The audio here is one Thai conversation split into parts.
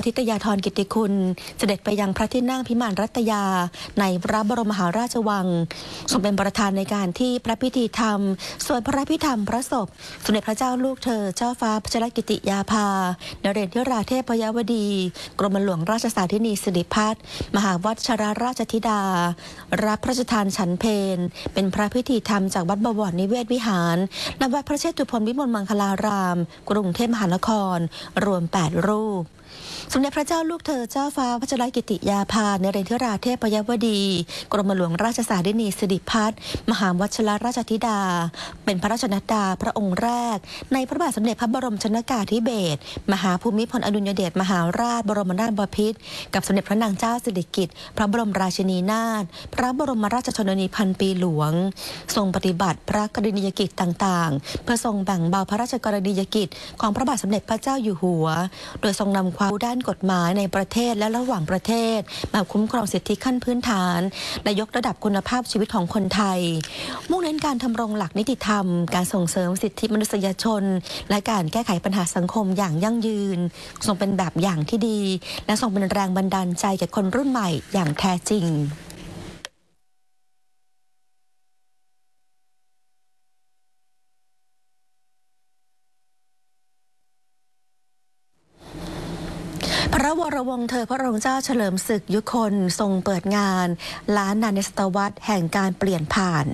ทิตยาธรกิตติคุณเสด็จไปยังพระที่นั่งพิมานรัตยาในพระบรมมหาราชวังทรงเป็นประธานในการที่พระพิธีธรรมสวดพระพิธรรมพระศพสมเด็จพระเจ้าลูกเธอเจ้าฟ้าพัชรกิติยาภานเรศวราเทพยวดีกรมหลวงราชสาธินีสิริพัฒน์มหาวัชรราชธิดารับพระราชทานฉันเพลเป็นพระพิธีธรรมจากวัดบวรนิเวศวิหารณวัดพระเชตุพนวิมลมังคลารามกรุงเทพมหานครรวม8 รูปสมเด็จพระเจ้าลูกเธอเจ้าฟ้าพัชรกิติยาภานเรศวราเทพยวดีกรมหลวงราชสาธินีสิริพัฒน์มหาวัชรราชธิดาเป็นพระราชนัดดาพระองค์แรกในพระบาทสมเด็จพระบรมชนกาธิเบศรมหาภูมิพลอดุลยเดชมหาราชบรมนาถบพิตรกับสมเด็จพระนางเจ้าสิริกิติ์พระบรมราชินีนาถพระบรมราชชนนีพันปีหลวงทรงปฏิบัติพระกรณียกิจต่างๆเพื่อทรงแบ่งเบาพระราชกรณียกิจของพระบาทสมเด็จพระเจ้าอยู่หัวโดยทรงนำความรู้ด้านกฎหมายในประเทศและระหว่างประเทศมาคุ้มครองสิทธิขั้นพื้นฐานและยกระดับคุณภาพชีวิตของคนไทยมุ่งเน้นการทำรงหลักนิติธรรมการส่งเสริมสิทธิมนุษยชนและการแก้ไขปัญหาสังคมอย่างยั่งยืนทรงเป็นแบบอย่างที่ดีและทรงเป็นแรงบันดาลใจแก่คนรุ่นใหม่อย่างแท้จริงพระวรวงศ์เธอพระองค์เจ้าเฉลิมศึกยุคนทรงเปิดงานล้านนาในศตวรรษแห่งการเปลี่ยนผ่าน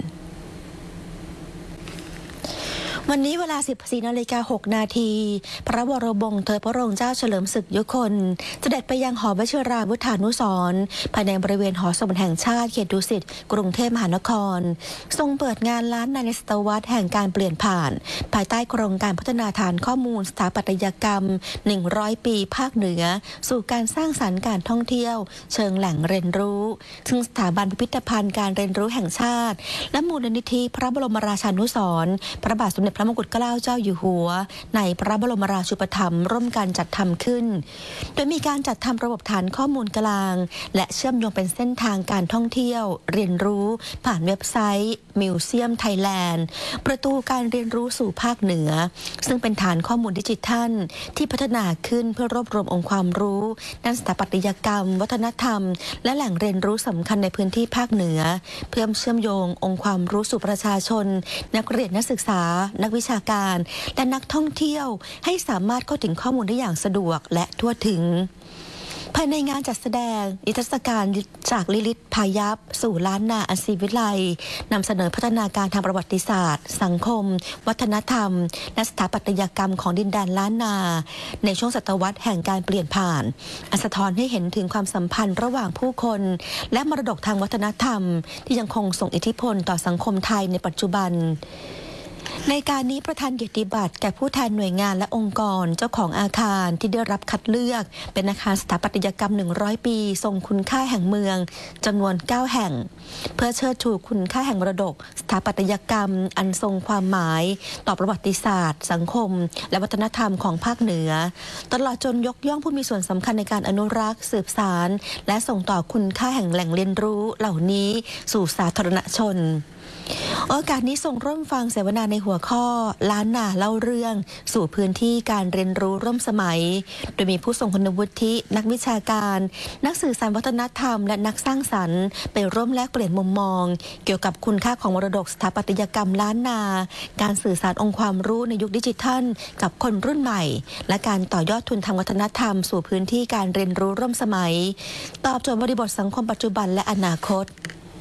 วันนี้เวลา 14:06 นาทีพระวรวงศ์เธอพระองค์เจ้าเฉลิมศึกยุคนเสด็จไปยังหอวชิราวุธานุสรณ์ภายในบริเวณหอสมุดแห่งชาติเขตดุสิตกรุงเทพมหานครทรงเปิดงานล้านนาในศตวรรษแห่งการเปลี่ยนผ่านภายใต้โครงการพัฒนาฐานข้อมูลสถาปัตยกรรม100 ปีภาคเหนือสู่การสร้างสรรค์การท่องเที่ยวเชิงแหล่งเรียนรู้ซึ่งสถาบันพิพิธภัณฑ์การเรียนรู้แห่งชาติและมูลนิธิพระบรมราชานุสรณ์พระบาทสมเด็จพระมงกุฎเกล้าเจ้าอยู่หัวในพระบรมราชูปถัมภ์ร่วมกันจัดทำขึ้นโดยมีการจัดทำระบบฐานข้อมูลกลางและเชื่อมโยงเป็นเส้นทางการท่องเที่ยวเรียนรู้ผ่านเว็บไซต์มิวเซียมไทยแลนด์ประตูการเรียนรู้สู่ภาคเหนือซึ่งเป็นฐานข้อมูลดิจิทัลที่พัฒนาขึ้นเพื่อรวบรวมองค์ความรู้ด้านสถาปัตยกรรมวัฒนธรรมและแหล่งเรียนรู้สำคัญในพื้นที่ภาคเหนือเพื่อเชื่อมโยงองค์ความรู้สู่ประชาชนนักเรียนนักศึกษานักวิชาการและนักท่องเที่ยวให้สามารถเข้าถึงข้อมูลได้อย่างสะดวกและทั่วถึงภายในงานจัดแสดงนิทรรศการจากลิลิตพายัพสู่ล้านนาอันศรีวิไลนำเสนอพัฒนาการทางประวัติศาสตร์สังคมวัฒนธรรมและสถาปัตยกรรมของดินแดนล้านนาในช่วงศตวรรษแห่งการเปลี่ยนผ่านอันสะท้อนให้เห็นถึงความสัมพันธ์ระหว่างผู้คนและมรดกทางวัฒนธรรมที่ยังคงส่งอิทธิพลต่อสังคมไทยในปัจจุบันในการนี้ประธานเกียรติบัตรแก่ผู้แทนหน่วยงานและองค์กรเจ้าของอาคารที่ได้รับคัดเลือกเป็นอาคารสถาปัตยกรรม100 ปีทรงคุณค่าแห่งเมืองจำนวน9 แห่งเพื่อเชิดชูคุณค่าแห่งมรดกสถาปัตยกรรมอันทรงความหมายต่อประวัติศาสตร์สังคมและวัฒนธรรมของภาคเหนือตลอดจนยกย่องผู้มีส่วนสำคัญในการอนุรักษ์สืบสานและส่งต่อคุณค่าแห่งแหล่งเรียนรู้เหล่านี้สู่สาธารณชนโอกาสนี้ทรงร่วมฟังเสวนาในหัวข้อล้านนาเล่าเรื่องสู่พื้นที่การเรียนรู้ร่วมสมัยโดยมีผู้ทรงคุณวุฒินักวิชาการนักสื่อสารวัฒนธรรมและนักสร้างสรรค์ไปร่วมแลกเปลี่ยนมุมมองเกี่ยวกับคุณค่าของมรดกสถาปัตยกรรมล้านนาการสื่อสารองค์ความรู้ในยุคดิจิทัลกับคนรุ่นใหม่และการต่อยอดทุนทางวัฒนธรรมสู่พื้นที่การเรียนรู้ร่วมสมัยตอบโจทย์บริบทสังคมปัจจุบันและอนาคต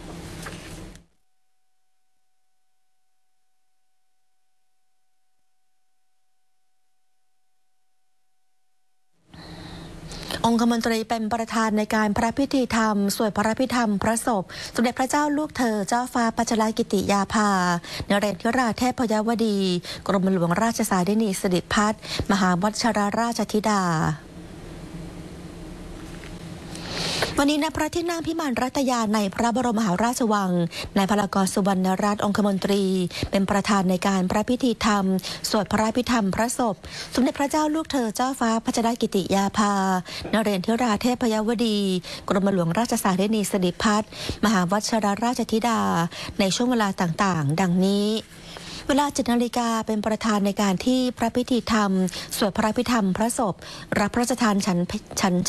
องคมนตรีเป็นประธานในการพระพิธีธรรมสวดพระพิธรรมพระศพสมเด็จพระเจ้าลูกเธอเจ้าฟ้าพัชรกิติยาภานเรศวราเทพยวดีกรมหลวงราชสาธินีสิริพัฒน์มหาวัชรราชธิดาวันนี้ณพระที่นั่งพิมานรัตยาในพระบรมมหาราชวังนายพลากรสุวรรณรัตน์องคมนตรีเป็นประธานในการพระพิธีธรรมสวดพระพิธรรมพระศพสมเด็จพระเจ้าลูกเธอเจ้าฟ้าพัชรกิติยาภานเรศวราเทพยวดีกรมหลวงราชสาธินีสิริพัฒน์มหาวัชรราชธิดาในช่วงเวลาต่างๆดังนี้เวลา 7 นาฬิกาเป็นประธานในการที่พระพิธีธรรมสวดพระพิธรรมพระศพรับพระราชทานฉัน